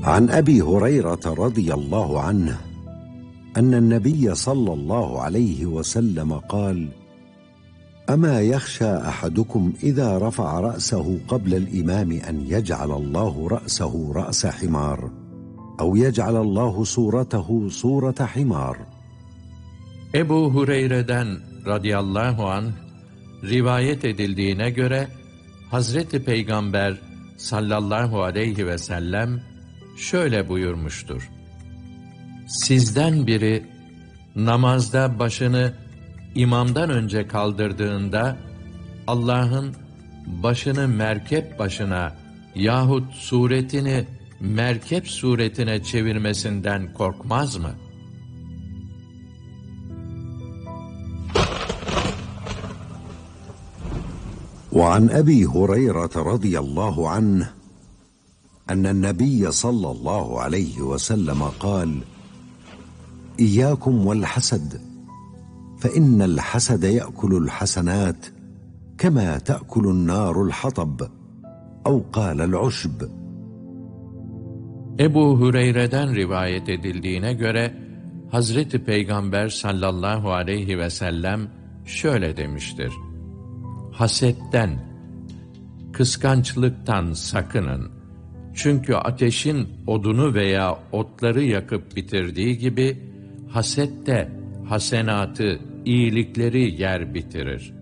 عن أبي هريرة رضي الله عنه أن النبي صلى الله عليه وسلم قال: أما يخشى أحدكم إذا رفع رأسه قبل الإمام أن يجعل الله رأسه رأس حمار أو يجعل الله صورته صورة حمار. Ebu Hureyre'den radıyallahu anh rivayet edildiğine göre Hazreti Peygamber sallallahu aleyhi ve sellem şöyle buyurmuştur: Sizden biri namazda başını imamdan önce kaldırdığında Allah'ın başını merkep başına yahut suretini merkep suretine çevirmesinden korkmaz mı? وعن أبي هريرة رضي الله عنه أن النبي صلى الله عليه وسلم قال: إياكم والحسد فإن الحسد يأكل الحسنات كما تأكل النار الحطب أو قال العشب. Ebu Hureyre'den rivayet edildiğine göre Hazreti Peygamber sallallahu aleyhi ve sellem şöyle demiştir: Hasetten, kıskançlıktan sakının. Çünkü ateşin odunu veya otları yakıp bitirdiği gibi haset de hasenatı, iyilikleri yer bitirir.